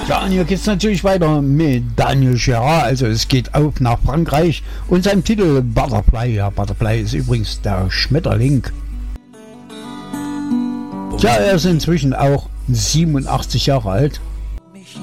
Ja, und hier geht's natürlich weiter mit Daniel Gerard. Also es geht auf nach Frankreich und seinem Titel Butterfly. Ja, Butterfly ist übrigens der Schmetterling. Ja, er ist inzwischen auch 87 Jahre alt.